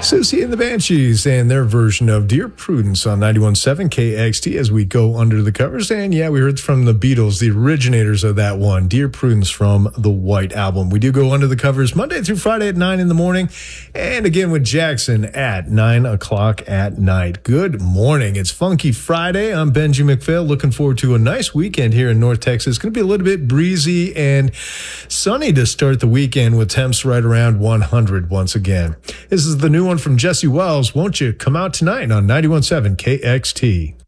Susie and the Banshees and their version of Dear Prudence on 91.7 KXT as we go under the covers. And yeah, we heard from the Beatles, the originators of that one, Dear Prudence from the White Album. We do go under the covers Monday through Friday at 9 in the morning. And again with Jackson at 9 o'clock at night. Good morning. It's Funky Friday. I'm Benji McPhail. Looking forward to a nice weekend here in North Texas. It's going to be a little bit breezy and sunny to start the weekend with temps right around 100 once again. This is the new one from Jesse Wells. Won't you come out tonight on 91.7 KXT?